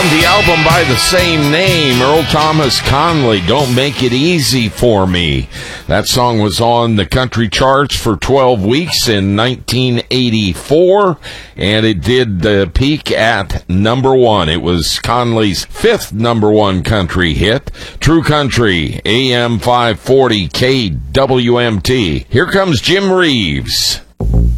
from the album by the same name, Earl Thomas Conley, Don't Make It Easy for Me. That song was on the country charts for 12 weeks in 1984, and it did peak at number one. It was Conley's fifth number one country hit. True Country, AM 540 KWMT. Here comes Jim Reeves.